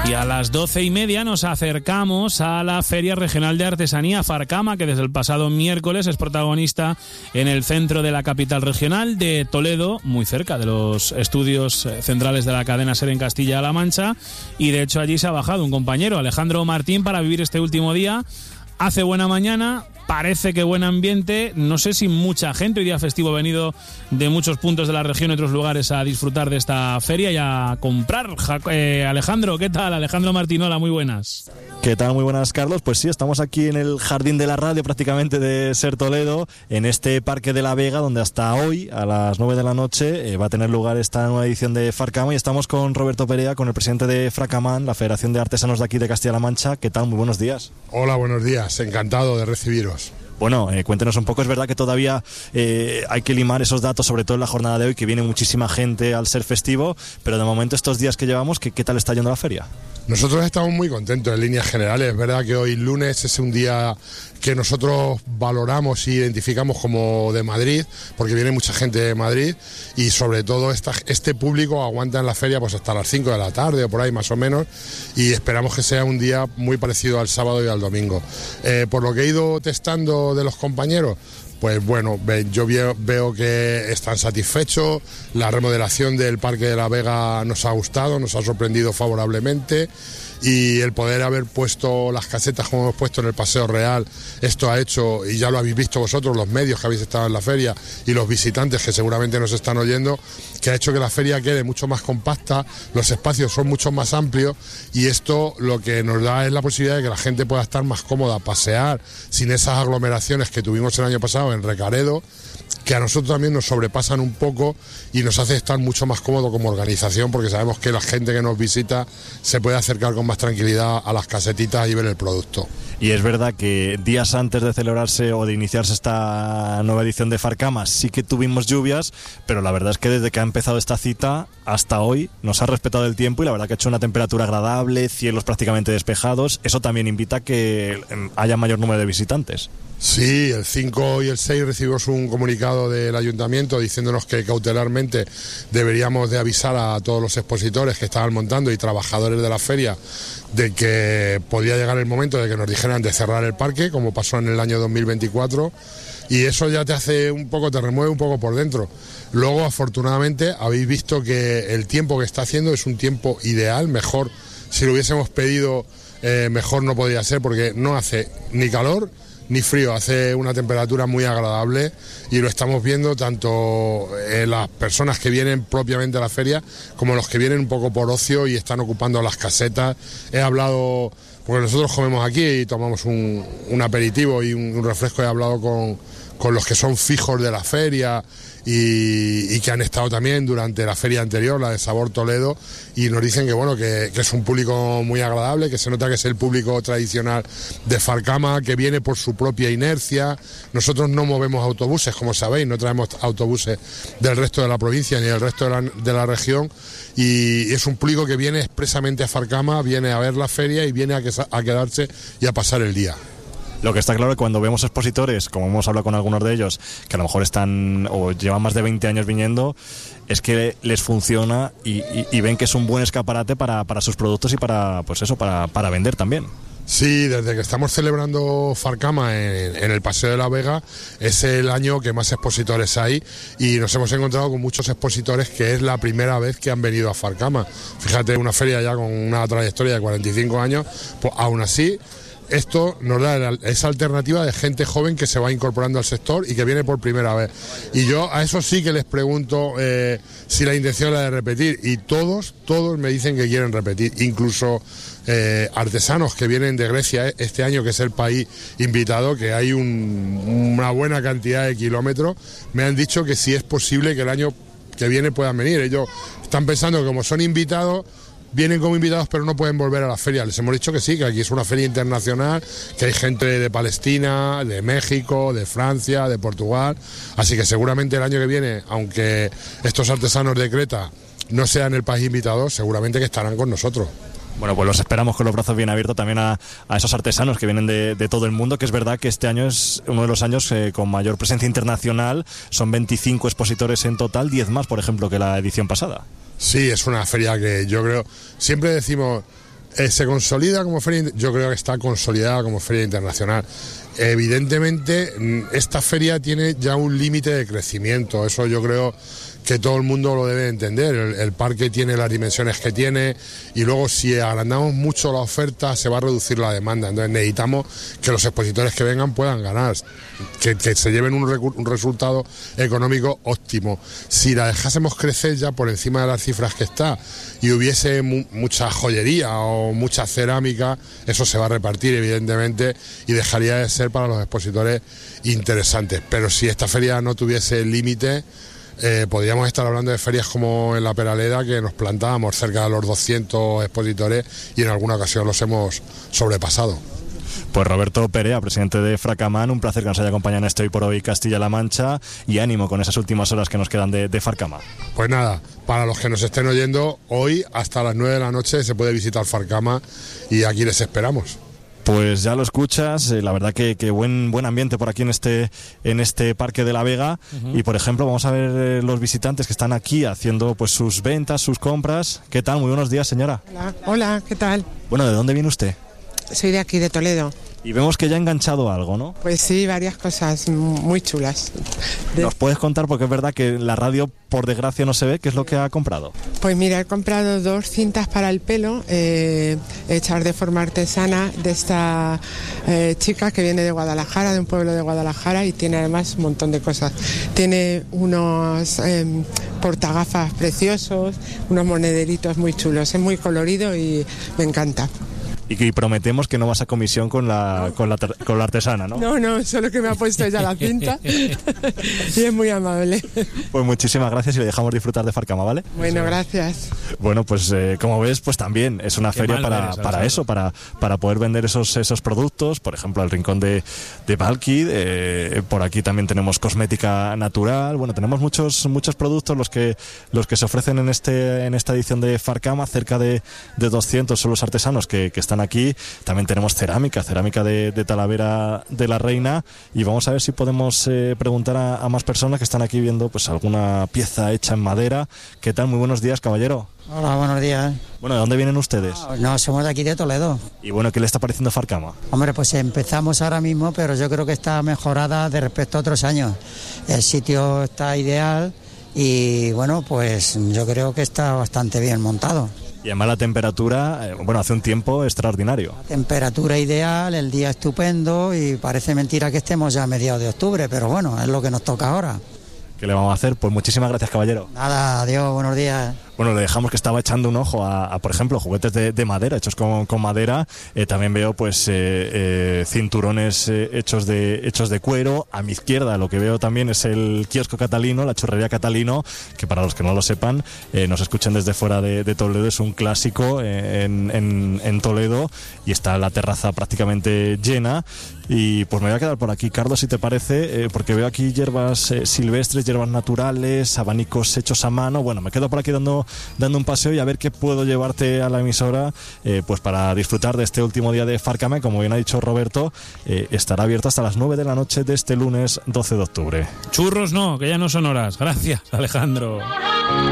Y a las 12:30 nos acercamos a la Feria Regional de Artesanía Farcama, que desde el pasado miércoles es protagonista en el centro de la capital regional de Toledo, muy cerca de los estudios centrales de la cadena SER en Castilla-La Mancha. Y de hecho allí se ha bajado un compañero, Alejandro Martín, para vivir este último día. Hace buena mañana, parece que buen ambiente. No sé si mucha gente, hoy día festivo, ha venido de muchos puntos de la región y otros lugares a disfrutar de esta feria y a comprar. Alejandro, ¿qué tal? Alejandro Martinola, muy buenas. ¿Qué tal? Muy buenas, Carlos. Pues sí, estamos aquí en el jardín de la radio prácticamente de SER Toledo, en este Parque de la Vega, donde hasta hoy, a las 9 de la noche, va a tener lugar esta nueva edición de Farcama, y estamos con Roberto Perea, con el presidente de Fracamán, la Federación de Artesanos de aquí de Castilla-La Mancha. ¿Qué tal? Muy buenos días. Hola, buenos días. Encantado de recibiros. Bueno, cuéntenos un poco. Es verdad que todavía hay que limar esos datos, sobre todo en la jornada de hoy, que viene muchísima gente al ser festivo, pero de momento estos días que llevamos, ¿qué tal está yendo la feria? Nosotros estamos muy contentos en líneas generales. Es verdad que hoy lunes es un día que nosotros valoramos y identificamos como de Madrid, porque viene mucha gente de Madrid, y sobre todo este público aguanta en la feria pues hasta las 5 de la tarde o por ahí más o menos, y esperamos que sea un día muy parecido al sábado y al domingo. Por lo que he ido testando de los compañeros, pues bueno, yo veo que están satisfechos. La remodelación del Parque de la Vega nos ha gustado, nos ha sorprendido favorablemente, y el poder haber puesto las casetas como hemos puesto en el Paseo Real, esto ha hecho, y ya lo habéis visto vosotros, los medios que habéis estado en la feria y los visitantes que seguramente nos están oyendo, que ha hecho que la feria quede mucho más compacta, los espacios son mucho más amplios, y esto lo que nos da es la posibilidad de que la gente pueda estar más cómoda, pasear sin esas aglomeraciones que tuvimos el año pasado en Recaredo, que a nosotros también nos sobrepasan un poco y nos hace estar mucho más cómodo como organización, porque sabemos que la gente que nos visita se puede acercar con más tranquilidad a las casetitas y ver el producto. Y es verdad que días antes de celebrarse o de iniciarse esta nueva edición de Farcama sí que tuvimos lluvias, pero la verdad es que desde que ha empezado esta cita hasta hoy nos ha respetado el tiempo, y la verdad que ha hecho una temperatura agradable, cielos prácticamente despejados. Eso también invita a que haya mayor número de visitantes. Sí, el 5 y el 6 recibimos un comunicado del ayuntamiento diciéndonos que cautelarmente deberíamos de avisar a todos los expositores que estaban montando y trabajadores de la feria de que podía llegar el momento de que nos dijeran de cerrar el parque, como pasó en el año 2024, y eso ya te remueve un poco por dentro. Luego, afortunadamente, habéis visto que el tiempo que está haciendo es un tiempo ideal, mejor, si lo hubiésemos pedido, mejor no podría ser, porque no hace ni calor ni frío, hace una temperatura muy agradable, y lo estamos viendo tanto en las personas que vienen propiamente a la feria como los que vienen un poco por ocio y están ocupando las casetas. He hablado, porque nosotros comemos aquí y tomamos un aperitivo y un refresco, he hablado con los que son fijos de la feria y que han estado también durante la feria anterior, la de Sabor Toledo, y nos dicen que bueno, que es un público muy agradable, que se nota que es el público tradicional de Farcama, que viene por su propia inercia. Nosotros no movemos autobuses, como sabéis, no traemos autobuses del resto de la provincia ni del resto de la región, y es un público que viene expresamente a Farcama, viene a ver la feria y viene a quedarse y a pasar el día. Lo que está claro es que cuando vemos expositores, como hemos hablado con algunos de ellos, que a lo mejor están o llevan más de 20 años viniendo, es que les funciona y ven que es un buen escaparate para sus productos y para vender también. Sí, desde que estamos celebrando Farcama en el Paseo de la Vega, es el año que más expositores hay, y nos hemos encontrado con muchos expositores que es la primera vez que han venido a Farcama. Fíjate, una feria ya con una trayectoria de 45 años, pues aún así esto nos da esa alternativa de gente joven que se va incorporando al sector y que viene por primera vez. Y yo a eso sí que les pregunto si la intención es la de repetir, y todos me dicen que quieren repetir, incluso artesanos que vienen de Grecia este año, que es el país invitado, que hay una buena cantidad de kilómetros, me han dicho que si es posible que el año que viene puedan venir. Ellos están pensando que como son invitados, vienen como invitados pero no pueden volver a la feria. Les hemos dicho que sí, que aquí es una feria internacional, que hay gente de Palestina, de México, de Francia, de Portugal, así que seguramente el año que viene, aunque estos artesanos de Creta no sean el país invitado, seguramente que estarán con nosotros. Bueno, pues los esperamos con los brazos bien abiertos también a esos artesanos que vienen de todo el mundo, que es verdad que este año es uno de los años con mayor presencia internacional. Son 25 expositores en total, 10 más, por ejemplo, que la edición pasada. Sí, es una feria que yo creo, siempre decimos, ¿Se consolida como feria? Yo creo que está consolidada como feria internacional. Evidentemente, esta feria tiene ya un límite de crecimiento, eso yo creo que todo el mundo lo debe entender. El parque tiene las dimensiones que tiene y luego si agrandamos mucho la oferta se va a reducir la demanda. Entonces necesitamos que los expositores que vengan puedan ganar, que se lleven un resultado económico óptimo. Si la dejásemos crecer ya por encima de las cifras que está y hubiese mucha joyería o mucha cerámica, eso se va a repartir evidentemente y dejaría de ser para los expositores interesantes. Pero si esta feria no tuviese límite, podríamos estar hablando de ferias como en la Peraleda, que nos plantábamos cerca de los 200 expositores y en alguna ocasión los hemos sobrepasado. Pues Roberto Perea, presidente de Farcaman, un placer que nos haya acompañado en este Hoy por Hoy Castilla-La Mancha y ánimo con esas últimas horas que nos quedan de Farcama. Pues nada, para los que nos estén oyendo, hoy hasta las 9 de la noche se puede visitar Farcama y aquí les esperamos. Pues ya lo escuchas, la verdad que buen ambiente por aquí en este Parque de la Vega. Y por ejemplo vamos a ver los visitantes que están aquí haciendo pues sus ventas, sus compras. ¿Qué tal? Muy buenos días, señora. Hola, ¿qué tal? Bueno, ¿de dónde viene usted? Soy de aquí, de Toledo. Y vemos que ya ha enganchado algo, ¿no? Pues sí, varias cosas muy chulas. ¿Nos puedes contar? Porque es verdad que la radio, por desgracia, no se ve. ¿Qué es lo que ha comprado? Pues mira, he comprado 2 cintas para el pelo, hechas de forma artesana, de esta chica que viene de Guadalajara, de un pueblo de Guadalajara, y tiene además un montón de cosas. Tiene unos portagafas preciosos, unos monederitos muy chulos. Es muy colorido y me encanta. Y prometemos que no vas a comisión con la artesana, ¿no? No, solo que me ha puesto ella la cinta y es muy amable. Pues muchísimas gracias y le dejamos disfrutar de Farcama, ¿vale? Bueno, gracias. Bueno, pues como ves, pues también es una feria para eso, para poder vender esos productos, por ejemplo, el rincón de Valky, por aquí también tenemos cosmética natural, bueno, tenemos muchos productos los que se ofrecen en esta edición de Farcama, cerca de 200 son los artesanos que están aquí. También tenemos cerámica de Talavera de la Reina, y vamos a ver si podemos preguntar a más personas que están aquí viendo pues alguna pieza hecha en madera. ¿Qué tal? Muy buenos días, caballero. Hola, buenos días. Bueno, ¿de dónde vienen ustedes? No, somos de aquí de Toledo. Y bueno, ¿qué le está pareciendo Farcama? Hombre, pues empezamos ahora mismo, pero yo creo que está mejorada de respecto a otros años. El sitio está ideal y bueno, pues yo creo que está bastante bien montado. Y además la temperatura, hace un tiempo extraordinario. La temperatura ideal, el día estupendo y parece mentira que estemos ya a mediados de octubre, pero bueno, es lo que nos toca ahora. ¿Qué le vamos a hacer? Pues muchísimas gracias, caballero. Nada, adiós, buenos días. Bueno, le dejamos que estaba echando un ojo a por ejemplo, juguetes de madera, hechos con madera. También veo pues cinturones hechos de cuero. A mi izquierda lo que veo también es el kiosco Catalino, la churrería Catalino, que para los que no lo sepan, nos escuchen desde fuera de Toledo, es un clásico en Toledo, y está la terraza prácticamente llena. Y pues me voy a quedar por aquí, Carlos, si te parece, porque veo aquí hierbas silvestres, hierbas naturales, abanicos hechos a mano. Bueno, me quedo por aquí dando un paseo y a ver qué puedo llevarte a la emisora pues para disfrutar de este último día de Farcama. Como bien ha dicho Roberto, estará abierto hasta las 9 de la noche de este lunes 12 de octubre. Churros no, que ya no son horas. Gracias, Alejandro.